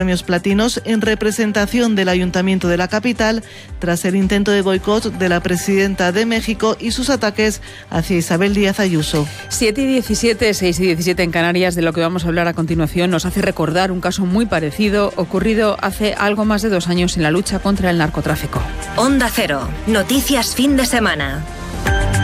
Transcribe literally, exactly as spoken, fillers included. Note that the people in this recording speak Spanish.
premios platinos en representación del Ayuntamiento de la capital tras el intento de boicot de la presidenta de México y sus ataques hacia Isabel Díaz Ayuso. siete y diecisiete, seis y diecisiete en Canarias. De lo que vamos a hablar a continuación nos hace recordar un caso muy parecido ocurrido hace algo más de dos años en la lucha contra el narcotráfico. Onda Cero, noticias fin de semana.